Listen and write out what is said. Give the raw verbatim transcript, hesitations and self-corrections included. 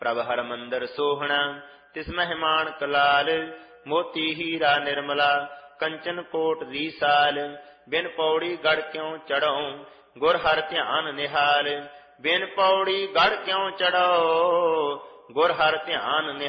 ਪ੍ਰਭ ਹਰ ਮੰਦਰ ਸੋਹਣਾ ਤਿਸ ਮਹਿਮਾਨ ਕਲਾਲ। ਮੋਤੀ ਹੀਰਾ ਨਿਰਮਲਾ ਕੰਚਨ ਕੋਟ ਦੀ ਸਾਲ। ਬਿਨ ਪੌੜੀ ਗੜ ਕਿਉ ਚੜੋ ਗੁਰ ਹਰ ਧਿਆਨ ਨਿਹਾਲ। ਬਿਨ ਪੌੜੀ ਗੜ ਕਿਉ ਚੜੋ ਗੁਰ ਹਰ ਧਿਆਨ ਨਿਹਾਲ।